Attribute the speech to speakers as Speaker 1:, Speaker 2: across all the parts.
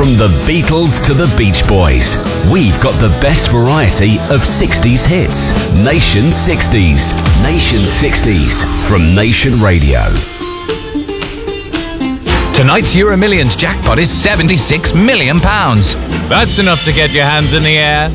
Speaker 1: From the Beatles to the Beach Boys, we've got the best variety of 60s hits. Nation 60s. Nation 60s from Nation Radio.
Speaker 2: Tonight's Euro Millions jackpot is £76 million. That's enough to get your hands in the air.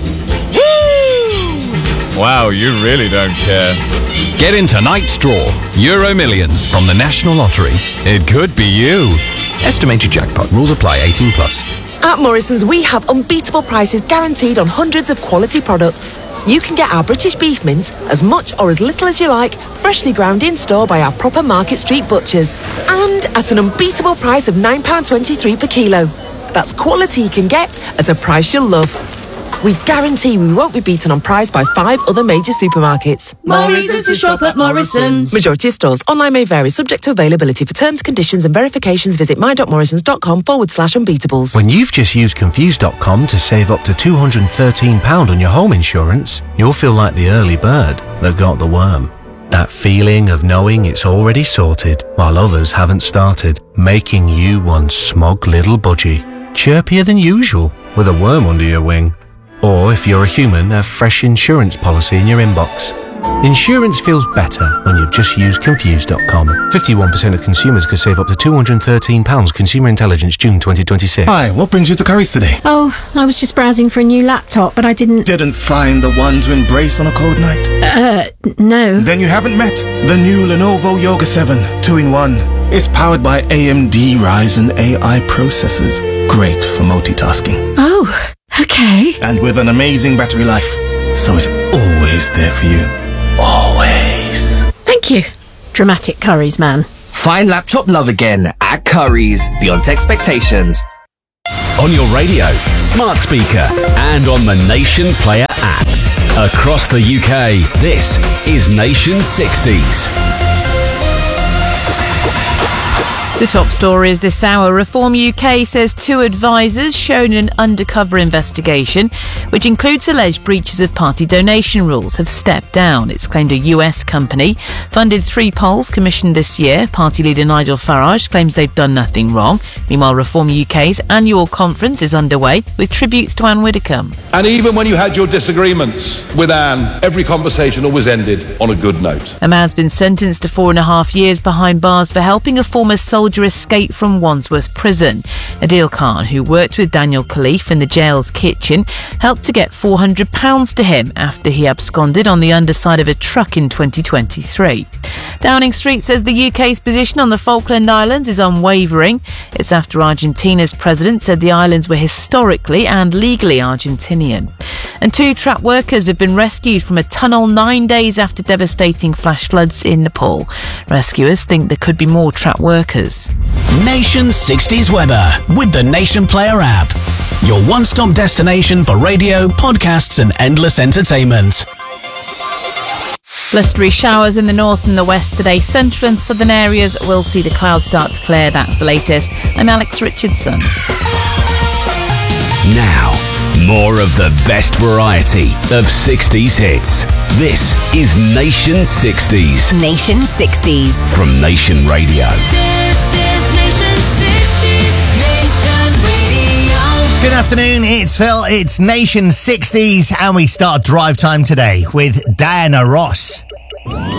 Speaker 2: Woo! Wow, you really don't care. Get in tonight's draw. Euro Millions from the National Lottery. It could be you. Estimated jackpot. Rules apply. 18 plus.
Speaker 3: At Morrison's, we have unbeatable prices guaranteed on hundreds of quality products. You can get our British beef mince as much or as little as you like, freshly ground in store by our proper Market Street butchers. And at an unbeatable price of £9.23 per kilo. That's quality you can get at a price you'll love. We guarantee we won't be beaten on price by 5 other major supermarkets.
Speaker 4: Morrison's to shop at Morrison's.
Speaker 3: Majority of stores. Online may vary, subject to availability. For terms, conditions and verifications, visit my.morrisons.com/unbeatables.
Speaker 5: When you've just used Confused.com to save up to £213 on your home insurance, you'll feel like the early bird that got the worm. That feeling of knowing it's already sorted while others haven't started, making you one smug little budgie. Chirpier than usual with a worm under your wing. Or, if you're a human, a fresh insurance policy in your inbox. Insurance feels better when you've just used Confused.com. 51% of consumers could save up to £213. Consumer Intelligence, June 2026.
Speaker 6: Hi, what brings you to Curry's today?
Speaker 7: Oh, I was just browsing for a new laptop, but I didn't
Speaker 6: find the one to embrace on a cold night?
Speaker 7: No.
Speaker 6: Then you haven't met the new Lenovo Yoga 7 2-in-1. It's powered by AMD Ryzen AI processors. Great for multitasking.
Speaker 7: Oh, okay.
Speaker 6: And with an amazing battery life. So it's always there for you. Always.
Speaker 7: Thank you. Dramatic Curry's man.
Speaker 8: Find laptop love again at Curry's. Beyond expectations.
Speaker 1: On your radio, smart speaker, and on the Nation Player app. Across the UK, this is Nation 60s.
Speaker 9: The top stories this hour. Reform UK says 2 advisors shown in an undercover investigation, which includes alleged breaches of party donation rules, have stepped down. It's claimed a US company funded 3 polls commissioned this year. Party leader Nigel Farage claims they've done nothing wrong. Meanwhile, Reform UK's annual conference is underway with tributes to Anne Widdecombe.
Speaker 10: And even when you had your disagreements with Anne, every conversation always ended on a good note.
Speaker 9: A man's been sentenced to 4.5 years behind bars for helping a former soldier escape from Wandsworth Prison. Adil Khan, who worked with Daniel Khalif in the jail's kitchen, helped to get £400 to him after he absconded on the underside of a truck in 2023. Downing Street says the UK's position on the Falkland Islands is unwavering. It's after Argentina's president said the islands were historically and legally Argentinian. And 2 trapped workers have been rescued from a tunnel 9 days after devastating flash floods in Nepal. Rescuers think there could be more trapped workers.
Speaker 11: Nation 60s weather with the Nation Player app. Your one-stop destination for radio, podcasts and endless entertainment.
Speaker 9: Blustery showers in the north and the west today. Central and southern areas will see the clouds start to clear. That's the latest. I'm Alex Richardson.
Speaker 1: Now, more of the best variety of 60s hits. This is Nation 60s.
Speaker 12: Nation 60s.
Speaker 1: From Nation Radio.
Speaker 12: This is Nation 60s. Nation Radio.
Speaker 13: Good afternoon, it's Phil, it's Nation 60s, and we start drive time today with Diana Ross.